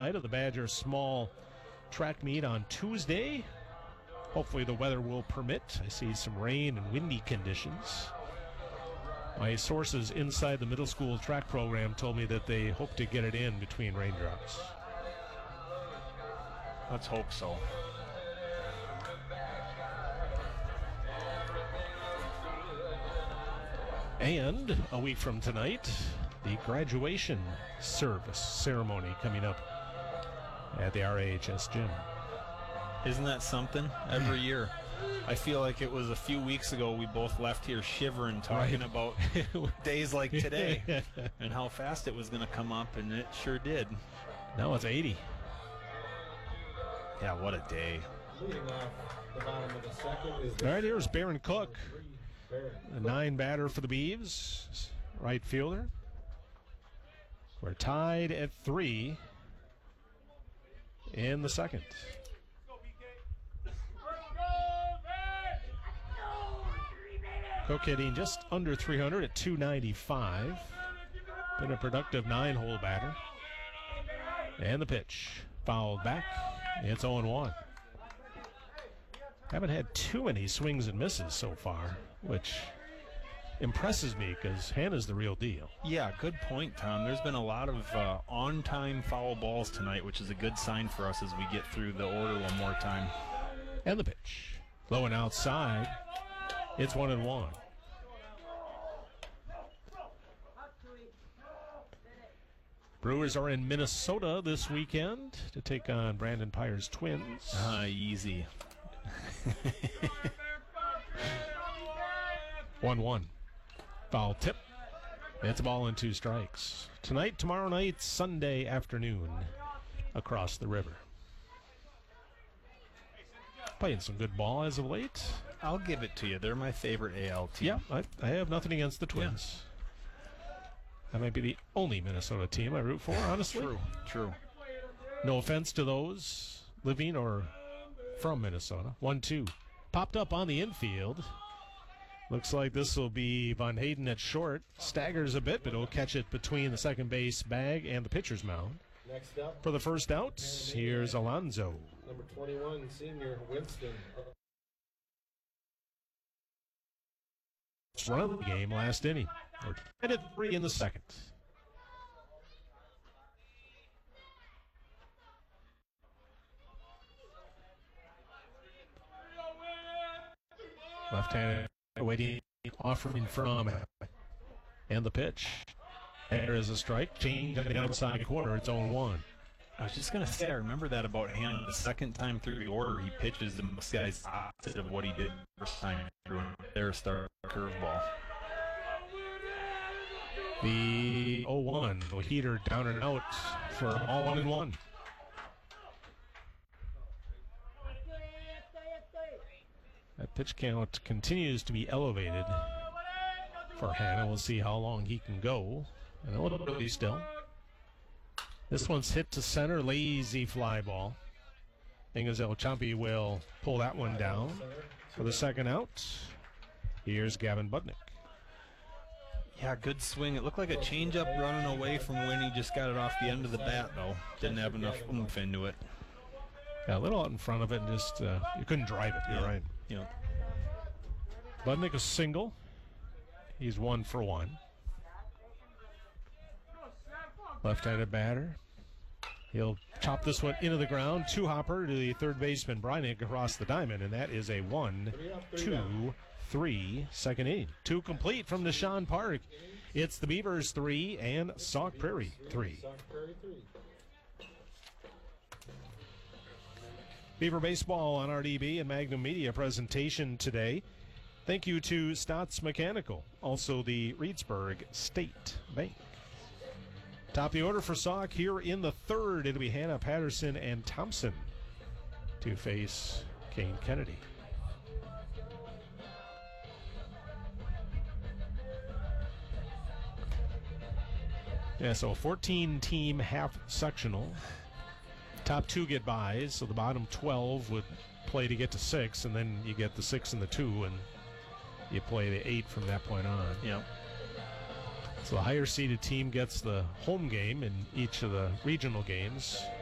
side of the Badger Small track meet on Tuesday. Hopefully the weather will permit. I see some rain and windy conditions. My sources inside the middle school track program told me that they hope to get it in between raindrops. Let's hope so. And a week from tonight, the graduation service ceremony coming up at the RAHS gym. Isn't that something? Every year. I feel like it was a few weeks ago we both left here shivering talking about days like today and how fast it was going to come up, and it sure did. Now it's 80. Yeah, what a day. Leading off the bottom of the second is All right, here's Barron Cook, the 9 batter for the Beavs, right fielder. We're tied at 3 in the second. Cook hitting just under 300 at 295. Been a productive 9-hole batter. And the pitch. Fouled back. It's 0-1. Haven't had too many swings and misses so far, which impresses me because Hannah's the real deal. Yeah, good point, Tom. There's been a lot of on-time foul balls tonight, which is a good sign for us as we get through the order one more time. And the pitch. Low and outside. It's 1-1. Brewers are in Minnesota this weekend to take on Brandon Pyre's Twins. Easy. 1-1. Foul tip. It's a ball and 2 strikes. Tonight, tomorrow night, Sunday afternoon across the river. Playing some good ball as of late. I'll give it to you. They're my favorite AL team. Yeah, I have nothing against the Twins. Yeah. That might be the only Minnesota team I root for, honestly. True. No offense to those living or from Minnesota. 1-2. Popped up on the infield. Looks like this will be Von Hayden at short. Staggers a bit, but he'll catch it between the second base bag and the pitcher's mound. next up. For the first out, here's Alonzo. Number 21, senior Winston. Run of the game last inning. We're 10-3 in the second. Left-handed waiting, offering from, and the pitch. There is a strike. Change on the outside corner. It's 0-1. I was just going to say, I remember that about him. The second time through the order, he pitches the most guys opposite of what he did the first time through. There, start curveball. The 0-1, the heater down and out for all 1-1. That pitch count continues to be elevated for Hannah. We'll see how long he can go. And a little bit still. This one's hit to center, lazy fly ball. Ingazel Champi will pull that one down for the second out. Here's Gavin Budnick. Yeah, good swing. It looked like a changeup running away from when he just got it off the end of the bat, though. Didn't have enough oomph into it. Yeah, a little out in front of it, and just you couldn't drive it. You're right. Yeah. Budnick a single. He's 1 for 1. Left-handed batter. He'll chop this one into the ground. Two-hopper to the third baseman, Brynick, across the diamond, and that is a 1-2-3 second inning. 2 complete from Nishan Park. It's the Beavers 3 and Sauk Prairie 3. Beaver Baseball on RDB and Magnum Media presentation today. Thank you to Stotts Mechanical, also the Reedsburg State Bank. Top of the order for Sauk here in the third. It'll be Hannah Patterson and Thompson to face Kane Kennedy. Yeah, so 14-team half sectional. Top 2 get byes, so the bottom 12 would play to get to 6, and then you get the 6 and the 2, and you play the 8 from that point on. Yeah. So the higher seeded team gets the home game in each of the regional games.